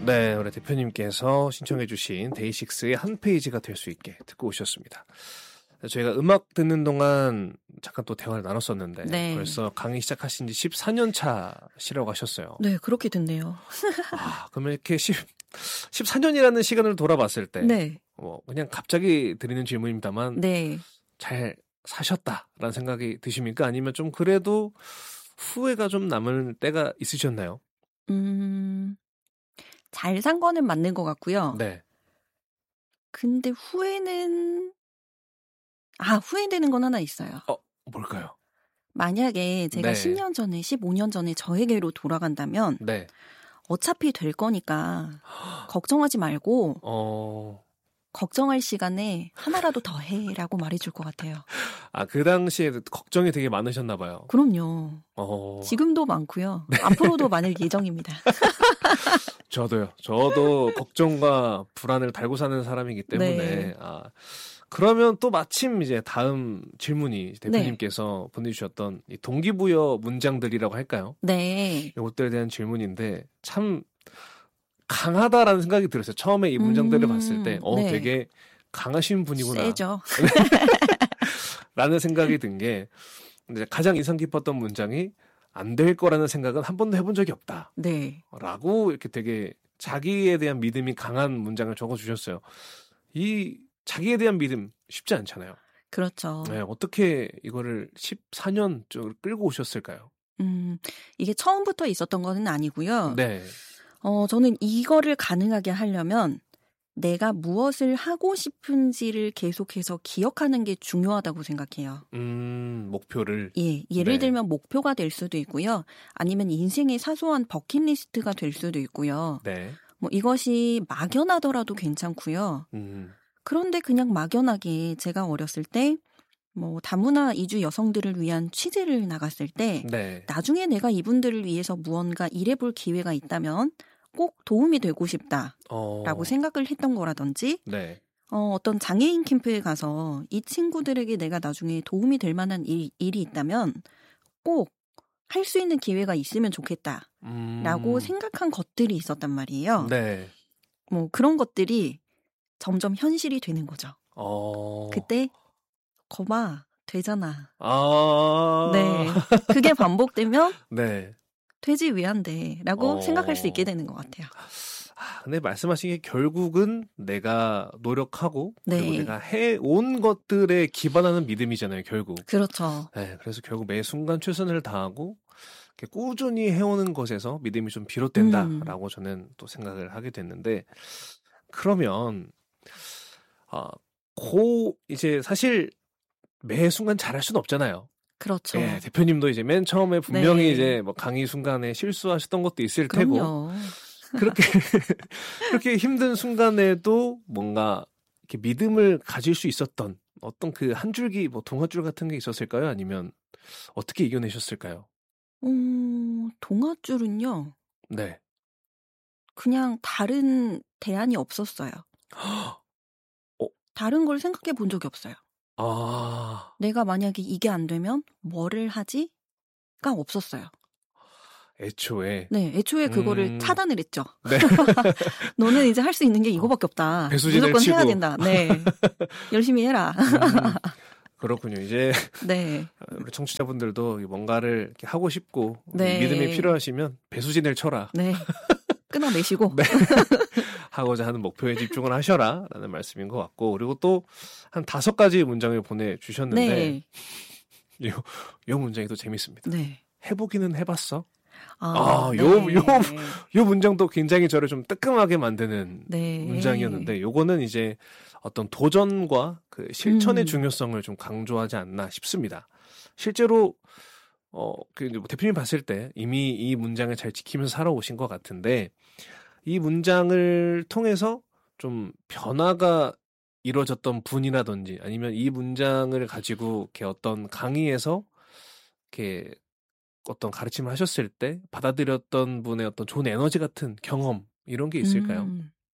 네, 우리 대표님께서 신청해주신 데이식스의 한 페이지가 될 수 있게 듣고 오셨습니다. 저희가 음악 듣는 동안 잠깐 또 대화를 나눴었는데 네. 벌써 강의 시작하신 지 14년 차시라고 하셨어요. 네, 그렇게 됐네요. 그러면 이렇게 14년이라는 시간을 돌아봤을 때 네. 그냥 갑자기 드리는 질문입니다만 네. 잘 사셨다라는 생각이 드십니까? 아니면 좀 그래도 후회가 좀 남을 때가 있으셨나요? 잘 산 거는 맞는 것 같고요. 네. 근데 후회되는 건 하나 있어요. 뭘까요? 만약에 제가 네. 10년 전에, 15년 전에 저에게로 돌아간다면 네. 어차피 될 거니까 걱정하지 말고 걱정할 시간에 하나라도 더 해라고 말해줄 것 같아요. 그 당시에 걱정이 되게 많으셨나 봐요. 그럼요. 지금도 많고요. 네. 앞으로도 많을 예정입니다. 저도 걱정과 불안을 달고 사는 사람이기 때문에 네. 그러면 또 마침 이제 다음 질문이 대표님께서 보내주셨던 이 동기부여 문장들이라고 할까요? 네. 이것들에 대한 질문인데 참 강하다라는 생각이 들었어요. 처음에 이 문장들을 봤을 때 네. 되게 강하신 분이구나. 세죠. 라는 생각이 든 게 가장 인상 깊었던 문장이 안 될 거라는 생각은 한 번도 해본 적이 없다. 네. 라고 이렇게 되게 자기에 대한 믿음이 강한 문장을 적어주셨어요. 이 자기에 대한 믿음 쉽지 않잖아요. 그렇죠. 네, 어떻게 이거를 14년 쪽을 끌고 오셨을까요? 이게 처음부터 있었던 거는 아니고요. 네. 저는 이거를 가능하게 하려면 내가 무엇을 하고 싶은지를 계속해서 기억하는 게 중요하다고 생각해요. 목표를. 예, 예를 들면 목표가 될 수도 있고요. 아니면 인생의 사소한 버킷리스트가 될 수도 있고요. 네. 이것이 막연하더라도 괜찮고요. 그런데 그냥 막연하게 제가 어렸을 때 다문화 이주 여성들을 위한 취재를 나갔을 때 네. 나중에 내가 이분들을 위해서 무언가 일해볼 기회가 있다면 꼭 도움이 되고 싶다라고 생각을 했던 거라든지 네. 어떤 장애인 캠프에 가서 이 친구들에게 내가 나중에 도움이 될 만한 일이 있다면 꼭 할 수 있는 기회가 있으면 좋겠다라고 생각한 것들이 있었단 말이에요. 네. 그런 것들이 점점 현실이 되는 거죠. 그때 거봐 되잖아. 네, 그게 반복되면 네. 되지 왜 안 돼? 라고 생각할 수 있게 되는 것 같아요. 근데 말씀하신 게 결국은 내가 노력하고 네. 그리고 내가 해온 것들에 기반하는 믿음이잖아요, 결국. 그렇죠. 네, 그래서 결국 매 순간 최선을 다하고 이렇게 꾸준히 해오는 것에서 믿음이 좀 비롯된다라고 저는 또 생각을 하게 됐는데 그러면 이제 사실 매 순간 잘할 수는 없잖아요. 그렇죠. 네, 대표님도 이제 맨 처음에 분명히 이제 강의 순간에 실수하셨던 것도 있을 그럼요. 테고 그렇게 힘든 순간에도 뭔가 이렇게 믿음을 가질 수 있었던 어떤 그 한 줄기 동아줄 같은 게 있었을까요? 아니면 어떻게 이겨내셨을까요? 동아줄은요. 네. 그냥 다른 대안이 없었어요. 다른 걸 생각해 본 적이 없어요. 내가 만약에 이게 안 되면 뭐를 하지?가 없었어요. 애초에. 네, 애초에 그거를 차단을 했죠. 네. 너는 이제 할 수 있는 게 이거밖에 없다. 배수진을 무조건 치고. 해야 된다. 네, 열심히 해라. 그렇군요. 이제 네. 우리 청취자분들도 뭔가를 이렇게 하고 싶고 네. 믿음이 필요하시면 배수진을 쳐라. 네. 끊어내시고. 네. 하고자 하는 목표에 집중을 하셔라 라는 말씀인 것 같고 그리고 또 한 5가지 문장을 보내주셨는데 네. 요 문장이 또 재밌습니다. 네. 해보기는 해봤어? 네. 요 문장도 굉장히 저를 좀 뜨끔하게 만드는 네. 문장이었는데 요거는 이제 어떤 도전과 그 실천의 중요성을 좀 강조하지 않나 싶습니다. 실제로 대표님 봤을 때 이미 이 문장을 잘 지키면서 살아오신 것 같은데 이 문장을 통해서 좀 변화가 이루어졌던 분이라든지 아니면 이 문장을 가지고 이렇게 어떤 강의에서 이렇게 어떤 가르침을 하셨을 때 받아들였던 분의 어떤 좋은 에너지 같은 경험 이런 게 있을까요?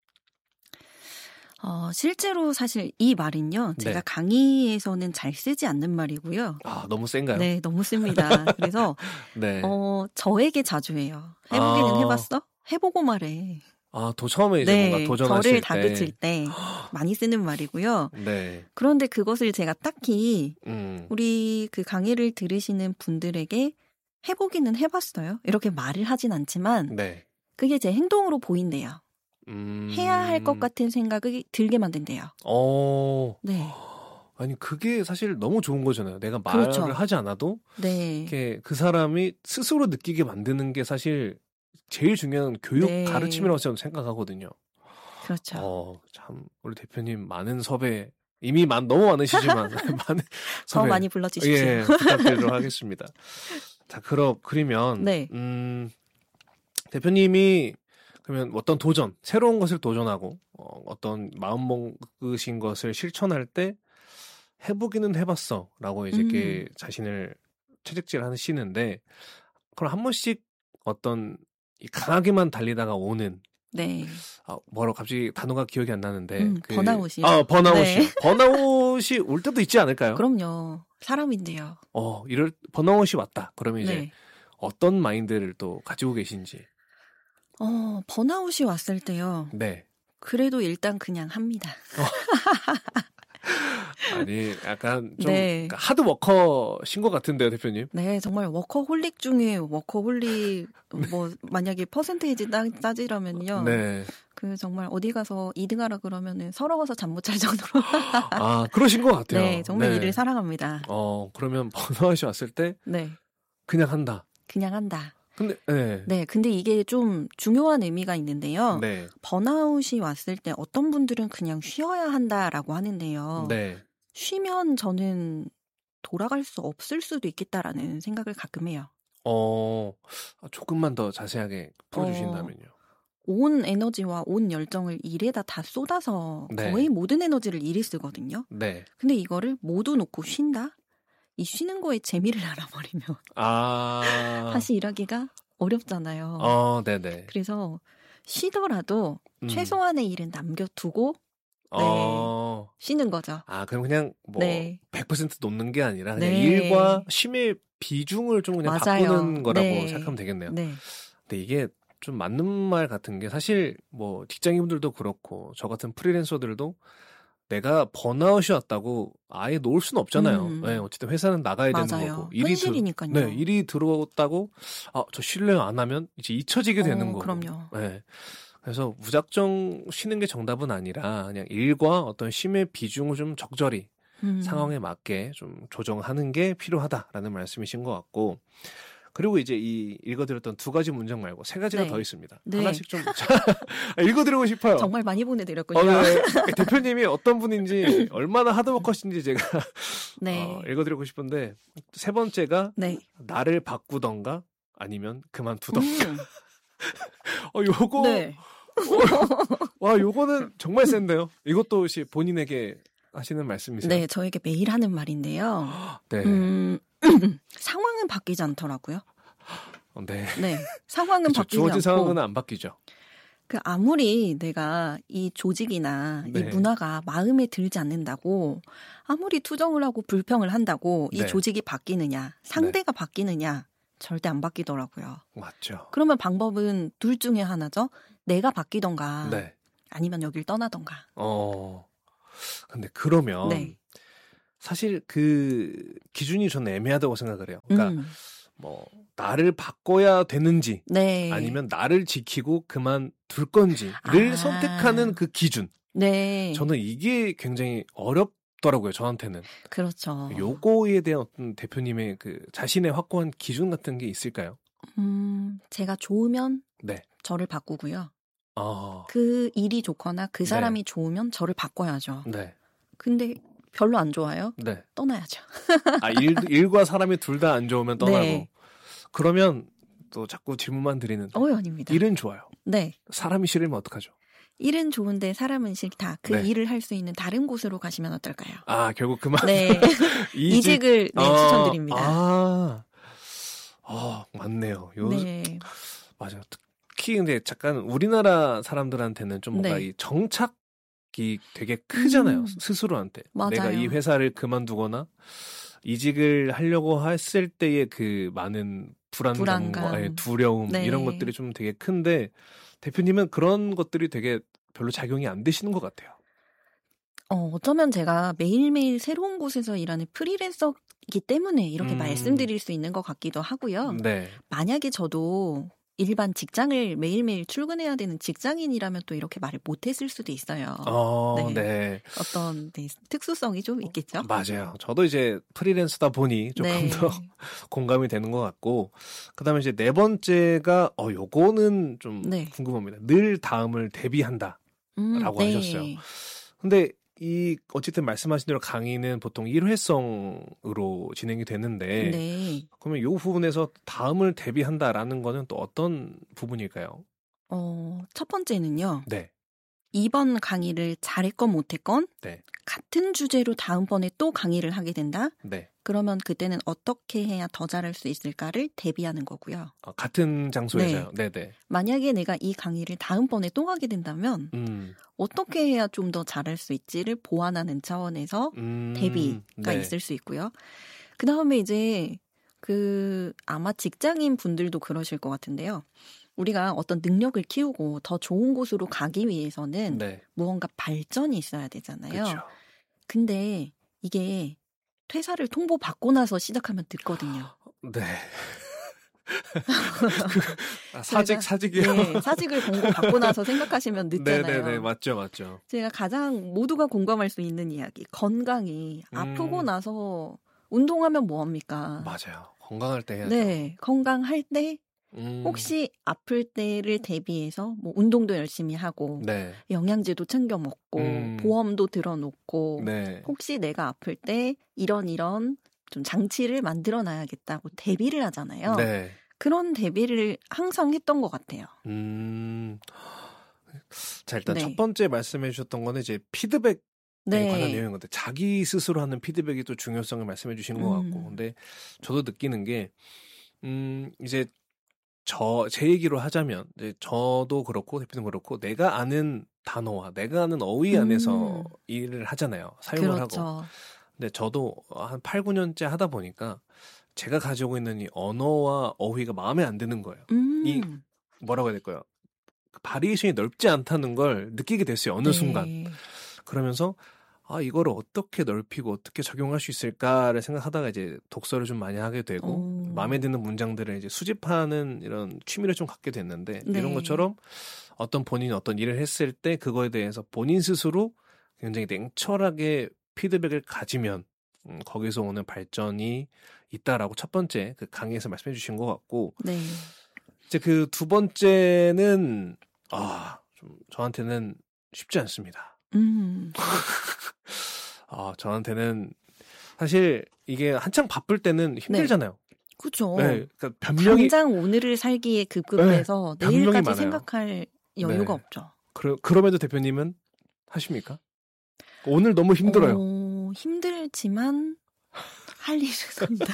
실제로 사실 이 말은요. 제가 네. 강의에서는 잘 쓰지 않는 말이고요. 너무 센가요? 네, 너무 씁니다. 그래서 네. 저에게 자주 해요. 해보기는 해봤어? 해보고 말해. 아, 처음에 이제 네, 뭔가 도전하실 저를 때. 다그칠 때 많이 쓰는 말이고요. 네. 그런데 그것을 제가 딱히 우리 그 강의를 들으시는 분들에게 해보기는 해봤어요. 이렇게 말을 하진 않지만 네. 그게 제 행동으로 보인대요. 해야 할 것 같은 생각이 들게 만든대요. 네. 아니 그게 사실 너무 좋은 거잖아요. 내가 말을 그렇죠. 하지 않아도 네. 이렇게 그 사람이 스스로 느끼게 만드는 게 사실 제일 중요한 교육 네. 가르침이라고 저는 생각하거든요. 그렇죠. 참 우리 대표님 많은 섭외 이미 너무 많으시지만 많은 더 섭외 많이 불러주십시오. 예, 부탁드리도록 하겠습니다. 자, 그러면 네. 대표님이 그러면 어떤 새로운 것을 도전하고 어떤 마음먹으신 것을 실천할 때 해보기는 해봤어라고 이제 이렇게 자신을 채찍질하시는데 그럼 한 번씩 어떤 강하게만 달리다가 오는 네. 뭐라고 갑자기 단어가 기억이 안 나는데 번아웃이요. 번아웃이요. 네. 번아웃이 올 때도 있지 않을까요? 그럼요. 사람인데요. 이럴 번아웃이 왔다. 그러면 이제 네. 어떤 마인드를 또 가지고 계신지. 번아웃이 왔을 때요. 네. 그래도 일단 그냥 합니다. 아니, 약간 좀 네. 하드워커신 것 같은데요, 대표님? 네, 정말 워커홀릭 중에 워커홀릭, 만약에 퍼센테이지 따지라면요. 네. 정말 어디 가서 2등하라 그러면은 서러워서 잠 못 잘 정도로. 그러신 것 같아요. 네, 정말 일을 사랑합니다. 그러면 번아웃이 왔을 때. 네. 그냥 한다. 그냥 한다. 근데, 네. 네, 근데 이게 좀 중요한 의미가 있는데요. 네. 번아웃이 왔을 때 어떤 분들은 그냥 쉬어야 한다라고 하는데요. 네. 쉬면 저는 돌아갈 수 없을 수도 있겠다라는 생각을 가끔 해요. 조금만 더 자세하게 풀어주신다면요. 온 에너지와 온 열정을 일에다 다 쏟아서 네. 거의 모든 에너지를 일에 쓰거든요. 네. 근데 이거를 모두 놓고 쉰다? 이 쉬는 거에 재미를 알아버리면 다시 일하기가 어렵잖아요. 네네. 그래서 쉬더라도 최소한의 일은 남겨두고 쉬는 거죠. 그럼 그냥 100% 놓는 게 아니라 그냥 일과 쉼의 비중을 좀 그냥 맞아요. 바꾸는 거라고 생각하면 되겠네요. 네. 근데 이게 좀 맞는 말 같은 게 사실 직장인분들도 그렇고 저 같은 프리랜서들도 내가 번아웃이 왔다고 아예 놓을 수는 없잖아요. 네, 어쨌든 회사는 나가야 되는 거고. 현실이니까요. 일이 들어왔다고 저 쉴래요 안 하면 이제 잊혀지게 되는 거고. 그럼요. 네. 그래서 무작정 쉬는 게 정답은 아니라 그냥 일과 어떤 쉼의 비중을 좀 적절히 상황에 맞게 좀 조정하는 게 필요하다라는 말씀이신 것 같고. 그리고 이제 이 읽어드렸던 2가지 문장 말고 3가지가 더 있습니다. 네. 하나씩 좀 읽어드리고 싶어요. 정말 많이 보내드렸군요. 네. 대표님이 어떤 분인지 얼마나 하드워커신지 제가 읽어드리고 싶은데 3번째가 나를 바꾸던가 아니면 그만두던가. 요거 요거는 정말 센데요. 이것도 혹시 본인에게 하시는 말씀이세요? 네, 저에게 매일 하는 말인데요. 네. 상황은 바뀌지 않더라고요. 네. 네. 상황은 바뀌지 않고. 주어진 상황은 안 바뀌죠. 아무리 내가 이 조직이나 이 문화가 마음에 들지 않는다고 아무리 투정을 하고 불평을 한다고 이 조직이 바뀌느냐, 상대가 바뀌느냐 절대 안 바뀌더라고요. 맞죠. 그러면 방법은 둘 중에 하나죠. 내가 바뀌던가 아니면 여길 떠나던가. 근데 그러면 사실 그 기준이 저는 애매하다고 생각을 해요. 그러니까 나를 바꿔야 되는지 아니면 나를 지키고 그만둘 건지를 선택하는 그 기준. 저는 이게 굉장히 어렵더라고요. 저한테는. 그렇죠. 요거에 대한 어떤 대표님의 그 자신의 확고한 기준 같은 게 있을까요? 제가 좋으면 저를 바꾸고요. 그 일이 좋거나 그 사람이 좋으면 저를 바꿔야죠. 근데 별로 안 좋아요? 떠나야죠. 일과 사람이 둘 다 안 좋으면 떠나고. 그러면 또 자꾸 질문만 드리는. 아닙니다. 일은 좋아요. 네. 사람이 싫으면 어떡하죠? 일은 좋은데 사람은 싫다. 그 일을 할 수 있는 다른 곳으로 가시면 어떨까요? 결국 그만. 이직을 추천드립니다. 맞네요. 맞아요. 특히 근데 잠깐 우리나라 사람들한테는 좀 뭔가 이 정착이 되게 크잖아요. 스스로한테. 맞아요. 내가 이 회사를 그만두거나 이직을 하려고 했을 때의 그 많은 불안감과 두려움 네. 이런 것들이 좀 되게 큰데 대표님은 그런 것들이 되게 별로 작용이 안 되시는 것 같아요. 어쩌면 제가 매일매일 새로운 곳에서 일하는 프리랜서이기 때문에 이렇게 말씀드릴 수 있는 것 같기도 하고요. 네. 만약에 저도 일반 직장을 매일매일 출근해야 되는 직장인이라면 또 이렇게 말을 못했을 수도 있어요. 네. 어떤 특수성이 좀 있겠죠? 맞아요. 저도 이제 프리랜서다 보니 조금 더 공감이 되는 것 같고, 그 다음에 이제 네 번째가, 요거는 좀 궁금합니다. 늘 다음을 대비한다. 라고 하셨어요. 근데 어쨌든 말씀하신 대로 강의는 보통 일회성으로 진행이 되는데, 그러면 이 부분에서 다음을 대비한다라는 거는 또 어떤 부분일까요? 첫 번째는요. 네. 이번 강의를 잘했건 못했건, 같은 주제로 다음번에 또 강의를 하게 된다? 네. 그러면 그때는 어떻게 해야 더 잘할 수 있을까를 대비하는 거고요. 같은 장소에서요? 네네. 만약에 내가 이 강의를 다음번에 또 하게 된다면, 어떻게 해야 좀 더 잘할 수 있지를 보완하는 차원에서 대비가 있을 수 있고요. 그 다음에 이제 아마 직장인 분들도 그러실 것 같은데요. 우리가 어떤 능력을 키우고 더 좋은 곳으로 가기 위해서는 무언가 발전이 있어야 되잖아요. 그렇죠. 근데 이게 퇴사를 통보받고 나서 시작하면 늦거든요. 네. 사직이요? 네, 사직을 공고받고 나서 생각하시면 늦잖아요. 네네네, 맞죠. 제가 가장 모두가 공감할 수 있는 이야기. 건강이 아프고 나서 운동하면 뭐합니까? 맞아요. 건강할 때 해야죠. 네, 건강할 때 혹시 아플 때를 대비해서 뭐 운동도 열심히 하고 영양제도 챙겨 먹고 보험도 들어놓고 혹시 내가 아플 때 이런 좀 장치를 만들어 놔야겠다고 대비를 하잖아요. 그런 대비를 항상 했던 것 같아요. 자, 일단 첫 번째 말씀해 주셨던 거는 이제 피드백에 관한 내용인 건데 자기 스스로 하는 피드백이 또 중요성을 말씀해 주시는 것 같고 근데 저도 느끼는 게 이제 제 얘기로 하자면 이제 저도 그렇고 대표님 그렇고 내가 아는 단어와 내가 아는 어휘 안에서 일을 하잖아요. 사용을 하고. 근데 저도 한 8, 9년째 하다 보니까 제가 가지고 있는 이 언어와 어휘가 마음에 안 드는 거예요. 이 뭐라고 해야 될까요? 바리에이션이 넓지 않다는 걸 느끼게 됐어요. 어느 순간. 그러면서 이거를 어떻게 넓히고 어떻게 적용할 수 있을까를 생각하다가 이제 독서를 좀 많이 하게 되고 마음에 드는 문장들을 이제 수집하는 이런 취미를 좀 갖게 됐는데 이런 것처럼 본인이 어떤 일을 했을 때 그거에 대해서 본인 스스로 굉장히 냉철하게 피드백을 가지면 거기서 오는 발전이 있다라고 첫 번째 그 강의에서 말씀해 주신 것 같고 이제 그 두 번째는 좀 저한테는 쉽지 않습니다. 저한테는 사실 이게 한창 바쁠 때는 힘들잖아요. 그렇죠. 그러니까 변명이 당장 오늘을 살기에 급급해서 내일까지 생각할 여유가 없죠. 그럼에도 대표님은 하십니까? 오늘 너무 힘들어요. 힘들지만 할 일을 합니다.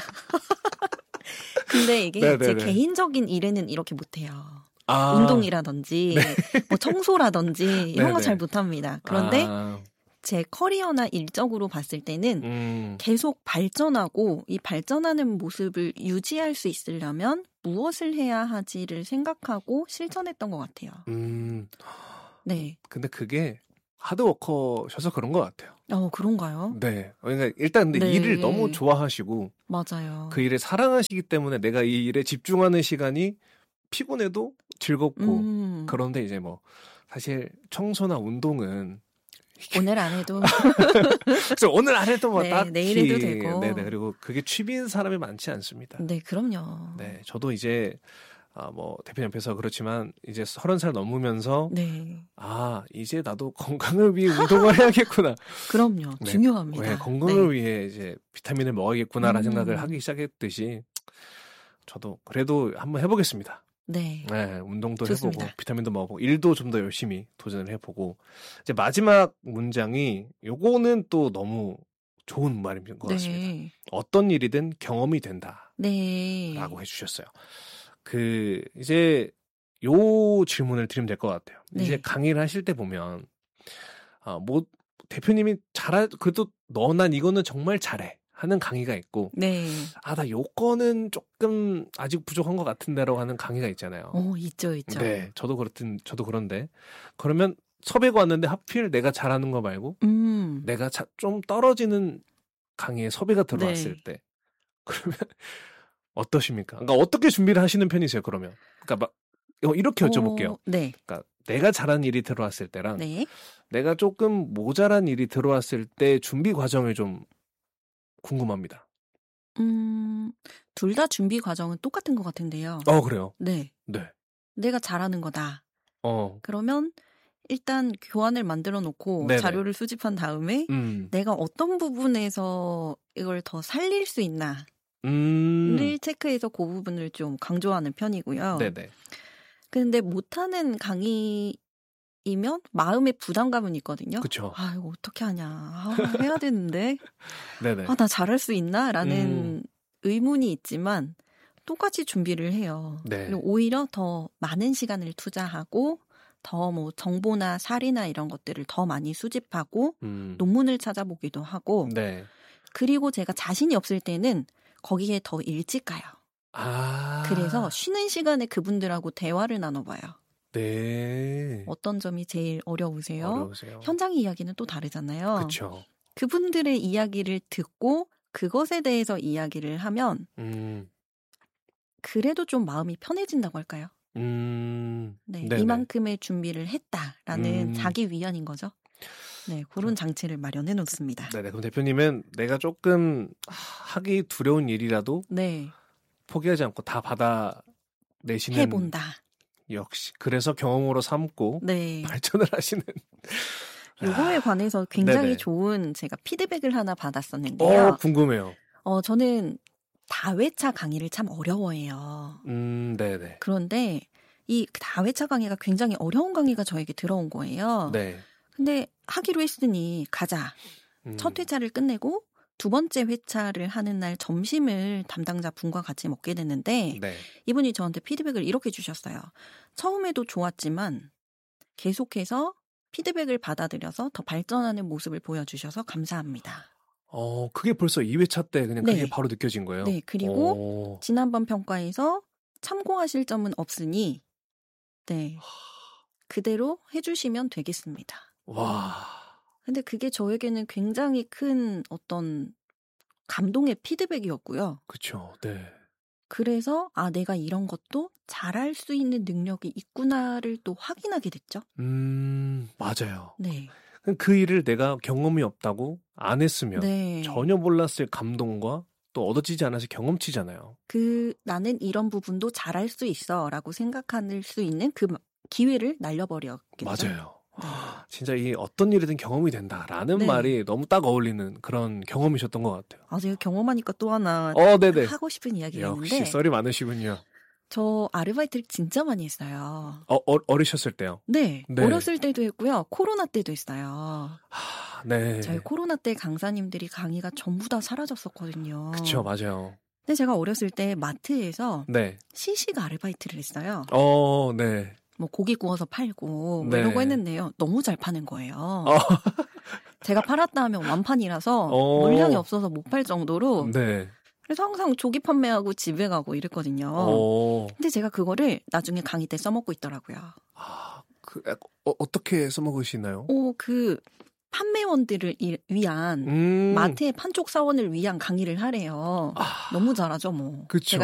근데 이게 제 개인적인 일에는 이렇게 못해요. 운동이라든지 뭐 청소라든지 이런 거 잘 못합니다. 그런데 제 커리어나 일적으로 봤을 때는 계속 발전하고 이 발전하는 모습을 유지할 수 있으려면 무엇을 해야 하지를 생각하고 실천했던 것 같아요. 근데 그게 하드워커셔서 그런 것 같아요. 그런가요? 네. 그러니까 일단 근데 일을 너무 좋아하시고 맞아요. 그 일을 사랑하시기 때문에 내가 이 일에 집중하는 시간이 피곤해도 즐겁고 그런데 이제 뭐 사실 청소나 운동은 오늘 안 해도 그래서 오늘 안 해도 뭐 딱히 내일 해도 되고 그리고 그게 취미인 사람이 많지 않습니다. 네, 그럼요. 네, 저도 이제 뭐 대표님 옆에서 그렇지만 이제 30살 넘으면서 이제 나도 건강을 위해 운동을 해야겠구나. 그럼요. 중요합니다. 건강을 위해 이제 비타민을 먹어야겠구나라는 생각을 하기 시작했듯이 저도 그래도 한번 해보겠습니다. 네, 운동도 좋습니다. 해보고 비타민도 먹고 일도 좀 더 열심히 도전을 해보고 이제 마지막 문장이 요거는 또 너무 좋은 말인 것 같습니다. 어떤 일이든 경험이 된다라고 해주셨어요. 이제 요 질문을 드리면 될 것 같아요. 이제 강의를 하실 때 보면 뭐 대표님이 그래도 난 이거는 정말 잘해 하는 강의가 있고, 네. 나 요거는 조금 아직 부족한 것 같은데라고 하는 강의가 있잖아요. 있죠. 네, 저도 그런데 그러면 섭외가 왔는데 하필 내가 잘하는 거 말고 내가 좀 떨어지는 강의에 섭외가 들어왔을 때 그러면 어떠십니까? 그러니까 어떻게 준비를 하시는 편이세요? 그러면 그러니까 막 이렇게 여쭤볼게요. 네. 그러니까 내가 잘한 일이 들어왔을 때랑 네. 내가 조금 모자란 일이 들어왔을 때 준비 과정을 좀 궁금합니다. 둘 다 준비 과정은 똑같은 것 같은데요. 그래요? 네. 내가 잘하는 거다. 그러면 일단 교환을 만들어 놓고 네네. 자료를 수집한 다음에 내가 어떤 부분에서 이걸 더 살릴 수 있나를 체크해서 그 부분을 좀 강조하는 편이고요. 네네. 근데 못하는 강의이면 마음의 부담감은 있거든요. 그쵸. 이거 어떻게 하냐. 해야 되는데. 네네. 나 잘할 수 있나? 라는 의문이 있지만 똑같이 준비를 해요. 네. 그리고 오히려 더 많은 시간을 투자하고 더 뭐 정보나 사례나 이런 것들을 더 많이 수집하고 논문을 찾아보기도 하고 네. 그리고 제가 자신이 없을 때는 거기에 더 일찍 가요. 그래서 쉬는 시간에 그분들하고 대화를 나눠봐요. 네. 어떤 점이 제일 어려우세요? 현장 이야기는 또 다르잖아요. 그렇죠. 그분들의 이야기를 듣고 그것에 대해서 이야기를 하면 그래도 좀 마음이 편해진다고 할까요? 네, 이만큼의 준비를 했다라는 자기 위안인 거죠. 네, 그런 장치를 마련해 놓습니다. 네, 그럼 대표님은 내가 조금 하기 두려운 일이라도 포기하지 않고 다 받아내시는 해본다. 역시 그래서 경험으로 삼고 발전을 하시는. 요거에 관해서 굉장히 좋은 제가 피드백을 하나 받았었는데요. 궁금해요. 저는 다회차 강의를 참 어려워해요. 네네. 그런데 이 다회차 강의가 굉장히 어려운 강의가 저에게 들어온 거예요. 네. 근데 하기로 했으니 가자. 첫 회차를 끝내고 두 번째 회차를 하는 날 점심을 담당자 분과 같이 먹게 됐는데 이분이 저한테 피드백을 이렇게 주셨어요. 처음에도 좋았지만 계속해서 피드백을 받아들여서 더 발전하는 모습을 보여주셔서 감사합니다. 그게 벌써 2회차 때 그냥 그게 바로 느껴진 거예요? 네, 그리고 지난번 평가에서 참고하실 점은 없으니 그대로 해주시면 되겠습니다. 와. 근데 그게 저에게는 굉장히 큰 어떤 감동의 피드백이었고요. 그렇죠. 네. 그래서 내가 이런 것도 잘할 수 있는 능력이 있구나를 또 확인하게 됐죠. 맞아요. 네. 그 일을 내가 경험이 없다고 안 했으면 전혀 몰랐을 감동과 또 얻어지지 않아서 경험치잖아요. 나는 이런 부분도 잘할 수 있어라고 생각할 수 있는 그 기회를 날려버렸겠죠. 맞아요. 진짜 이 어떤 일이든 경험이 된다라는 말이 너무 딱 어울리는 그런 경험이셨던 것 같아요. 제가 경험하니까 또 하나 하고 싶은 이야기가 있는데 역시 썰이 많으시군요. 저 아르바이트를 진짜 많이 했어요. 어리셨을 때요? 네. 어렸을 때도 했고요. 코로나 때도 했어요. 네. 저희 코로나 때 강사님들이 강의가 전부 다 사라졌었거든요. 그쵸, 맞아요. 근데 제가 어렸을 때 마트에서 시식 아르바이트를 했어요. 네. 뭐 고기 구워서 팔고 이러고 했는데요. 너무 잘 파는 거예요. 제가 팔았다 하면 완판이라서 물량이 없어서 못 팔 정도로 그래서 항상 조기 판매하고 집에 가고 이랬거든요. 근데 제가 그거를 나중에 강의 때 써먹고 있더라고요. 어떻게 써먹으시나요? 그 판매원들을 위한 마트의 판촉 사원을 위한 강의를 하래요. 너무 잘하죠, 뭐. 그쵸.